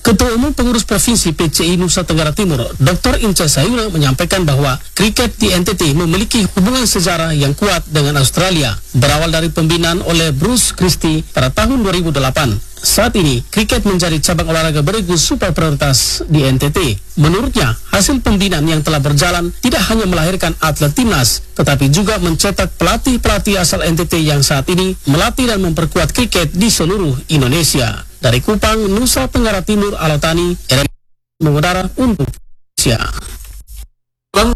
Ketua Umum Pengurus Provinsi PCI Nusa Tenggara Timur, Dr. Inca Sayuna menyampaikan bahwa kriket di NTT memiliki hubungan sejarah yang kuat dengan Australia, berawal dari pembinaan oleh Bruce Christie pada tahun 2008. Saat ini, kriket menjadi cabang olahraga beregu super prioritas di NTT. Menurutnya, hasil pembinaan yang telah berjalan tidak hanya melahirkan atlet timnas, tetapi juga mencetak pelatih-pelatih asal NTT yang saat ini melatih dan memperkuat kriket di seluruh Indonesia. Dari Kupang, Nusa Tenggara Timur, Alotani, RRI mengudara untuk Indonesia. Tahun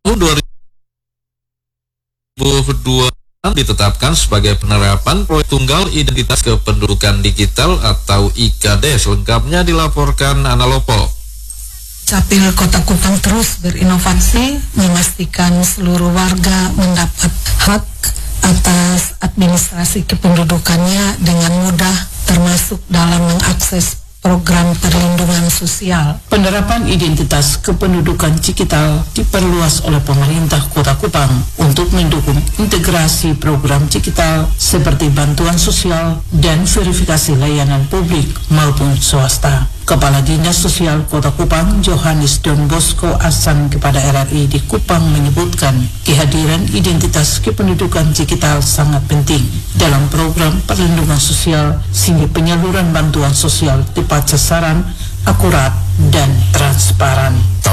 2002 ditetapkan sebagai penerapan proyek tunggal identitas kependudukan digital atau IKD. Selengkapnya dilaporkan Ana Lopo. Capil Kota Kupang terus berinovasi memastikan seluruh warga mendapat hak atas administrasi kependudukannya dengan mudah, termasuk dalam mengakses program perlindungan sosial. Penerapan identitas kependudukan digital diperluas oleh pemerintah Kota Kupang untuk mendukung integrasi program digital seperti bantuan sosial dan verifikasi layanan publik maupun swasta. Kepala Dinas Sosial Kota Kupang, Johannes Don Bosco Asan kepada RRI di Kupang menyebutkan kehadiran identitas kependudukan digital sangat penting dalam program perlindungan sosial sehingga penyaluran bantuan sosial tepat sasaran, akurat, dan transparan.